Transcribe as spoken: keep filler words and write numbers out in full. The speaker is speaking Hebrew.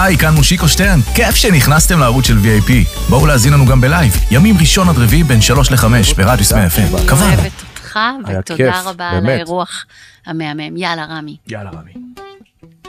היי, כאן מושיקו שטרן, כיף שנכנסתם לערוץ של וי איי פי. בואו להזין לנו גם בלייב, ימים ראשון עד רביעי בין שלוש לחמש ברדיו סמי אף אם. קבענו. אוהבת אותך, ותודה רבה על האירוח המהמם. יאללה רמי. יאללה רמי.